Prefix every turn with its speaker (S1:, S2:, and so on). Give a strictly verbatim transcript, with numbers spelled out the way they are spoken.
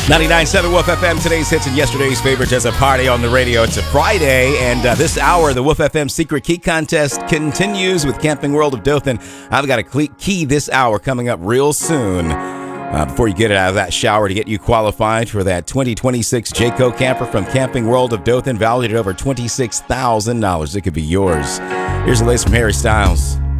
S1: ninety-nine point seven Wolf F M, today's hits and yesterday's favorites as a party on the radio. It's a Friday, and uh, this hour, the Wolf F M Secret Key Contest continues with Camping World of Dothan. I've got a key this hour coming up real soon. Uh, before you get it out of that shower to get you qualified for that twenty twenty-six Jayco camper from Camping World of Dothan, valued at over twenty-six thousand dollars. It could be yours. Here's the latest from Harry Styles.